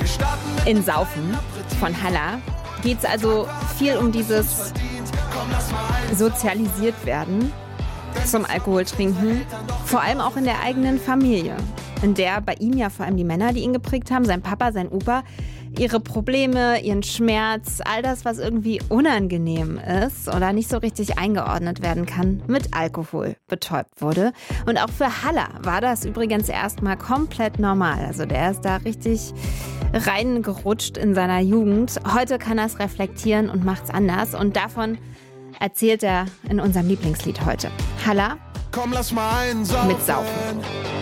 In Saufen von Halla geht es also viel um dieses sozialisiert werden zum Alkohol trinken, vor allem auch in der eigenen Familie, in der bei ihm ja vor allem die Männer, die ihn geprägt haben, sein Papa, sein Opa, ihre Probleme, ihren Schmerz, all das, was irgendwie unangenehm ist oder nicht so richtig eingeordnet werden kann, mit Alkohol betäubt wurde. Und auch für Halla war das übrigens erstmal komplett normal. Also der ist da richtig reingerutscht in seiner Jugend. Heute kann er es reflektieren und macht's anders. Und davon erzählt er in unserem Lieblingslied heute. Halla Komm, lass mal einsaufen. mit Saufen.